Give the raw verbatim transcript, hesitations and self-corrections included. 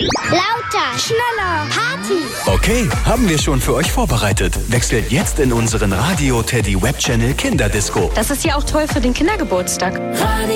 Lauter, schneller, Party. Okay, haben wir schon für euch vorbereitet. Wechselt jetzt in unseren Radio Teddy Webchannel Kinderdisco. Das ist ja auch toll für den Kindergeburtstag. Radio